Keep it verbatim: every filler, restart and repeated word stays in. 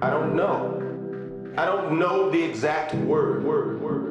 I don't know. I don't know the exact word, word, word.